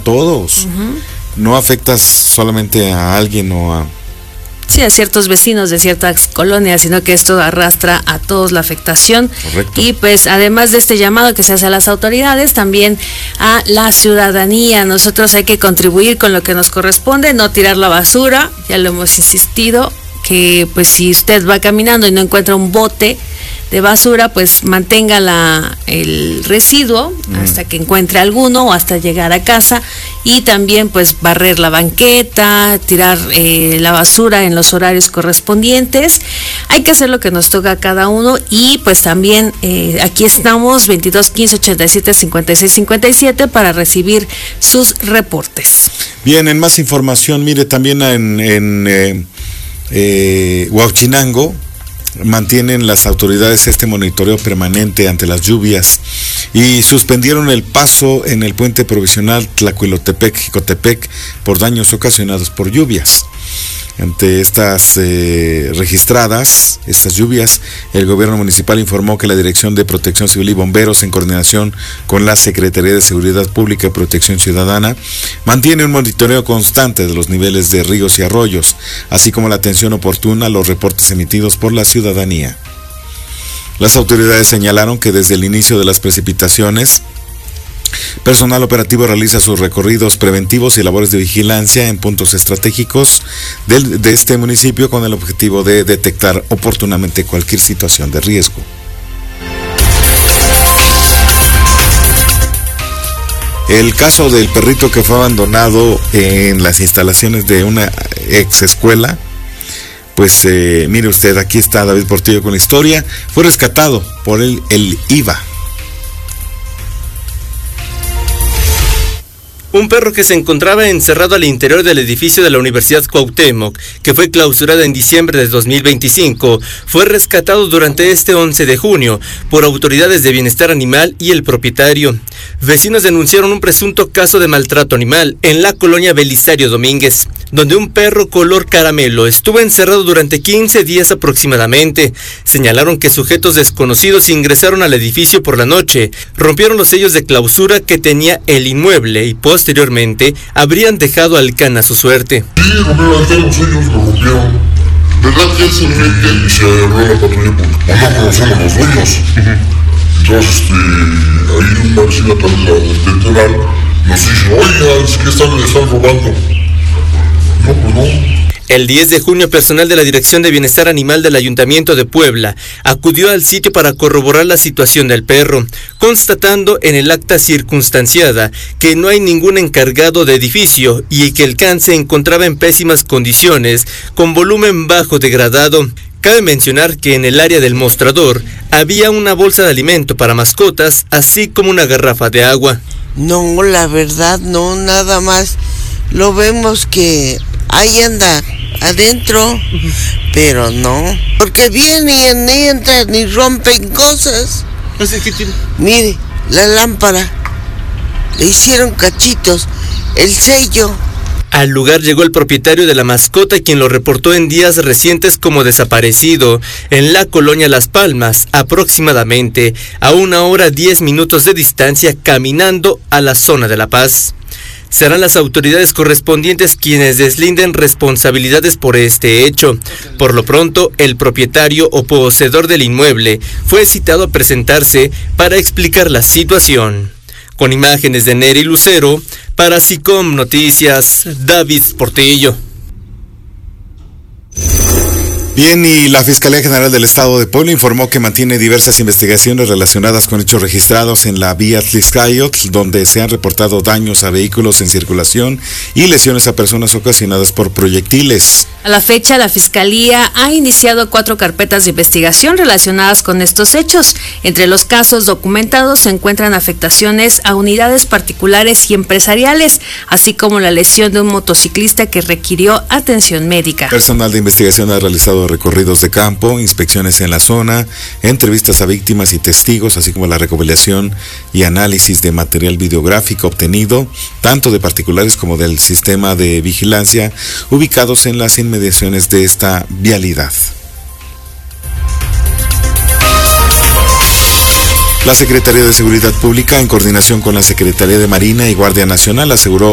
todos. No afectas solamente a alguien o a... Sí, a ciertos vecinos de ciertas colonias, sino que esto arrastra a todos la afectación. Correcto. Y pues además de este llamado que se hace a las autoridades, también a la ciudadanía. Nosotros hay que contribuir con lo que nos corresponde, no tirar la basura, ya lo hemos insistido, que pues si usted va caminando y no encuentra un bote de basura, pues mantenga el residuo hasta que encuentre alguno o hasta llegar a casa, y también pues barrer la banqueta, tirar la basura en los horarios correspondientes. Hay que hacer lo que nos toca a cada uno, y pues también aquí estamos 22 15 87 56 57 para recibir sus reportes. Bien, en más información, mire, también en Huauchinango mantienen las autoridades este monitoreo permanente ante las lluvias y suspendieron el paso en el puente provisional Tlacuilotepec-Jicotepec por daños ocasionados por lluvias. Ante estas registradas, estas lluvias, el gobierno municipal informó que la Dirección de Protección Civil y Bomberos, en coordinación con la Secretaría de Seguridad Pública y Protección Ciudadana, mantiene un monitoreo constante de los niveles de ríos y arroyos, así como la atención oportuna a los reportes emitidos por la ciudadanía. Las autoridades señalaron que desde el inicio de las precipitaciones, personal operativo realiza sus recorridos preventivos y labores de vigilancia en puntos estratégicos de este municipio con el objetivo de detectar oportunamente cualquier situación de riesgo. El caso del perrito que fue abandonado en las instalaciones de una ex escuela, pues mire usted, aquí está David Portillo con la historia. Fue rescatado por el IVA. Un perro que se encontraba encerrado al interior del edificio de la Universidad Cuauhtémoc, que fue clausurada en diciembre de 2025, fue rescatado durante este 11 de junio por autoridades de bienestar animal y el propietario. Vecinos denunciaron un presunto caso de maltrato animal en la colonia Belisario Domínguez, donde un perro color caramelo estuvo encerrado durante 15 días aproximadamente. Señalaron que sujetos desconocidos ingresaron al edificio por la noche, rompieron los sellos de clausura que tenía el inmueble y posteriormente habrían dejado al can a su suerte. Sí, rompieron los sellos, lo rompieron. ¿Verdad que se mete y se agarró la patrulla porque no conocemos los dueños? Entonces, ahí un vecino del Teral nos dice, oiga, es que le están robando. No, pues no. El 10 de junio, personal de la Dirección de Bienestar Animal del Ayuntamiento de Puebla acudió al sitio para corroborar la situación del perro, constatando en el acta circunstanciada que no hay ningún encargado de edificio y que el can se encontraba en pésimas condiciones, con volumen bajo degradado. Cabe mencionar que en el área del mostrador había una bolsa de alimento para mascotas, así como una garrafa de agua. No, la verdad no, nada más lo vemos que ahí anda adentro, pero no, porque vienen y entran y rompen cosas. Mire, la lámpara, le hicieron cachitos, el sello. Al lugar llegó el propietario de la mascota, quien lo reportó en días recientes como desaparecido en la colonia Las Palmas, aproximadamente a 1 hora 10 minutos de distancia caminando a la zona de La Paz. Serán las autoridades correspondientes quienes deslinden responsabilidades por este hecho. Por lo pronto, el propietario o poseedor del inmueble fue citado a presentarse para explicar la situación. Con imágenes de Neri Lucero, para SICOM Noticias, David Portillo. Bien, y la Fiscalía General del Estado de Puebla informó que mantiene diversas investigaciones relacionadas con hechos registrados en la vía Tlixcayotl, donde se han reportado daños a vehículos en circulación y lesiones a personas ocasionadas por proyectiles. A la fecha, la Fiscalía ha iniciado 4 carpetas de investigación relacionadas con estos hechos. Entre los casos documentados se encuentran afectaciones a unidades particulares y empresariales, así como la lesión de un motociclista que requirió atención médica. Personal de investigación ha realizado recorridos de campo, inspecciones en la zona, entrevistas a víctimas y testigos, así como la recopilación y análisis de material videográfico obtenido, tanto de particulares como del sistema de vigilancia, ubicados en las inmediaciones de esta vialidad. La Secretaría de Seguridad Pública, en coordinación con la Secretaría de Marina y Guardia Nacional, aseguró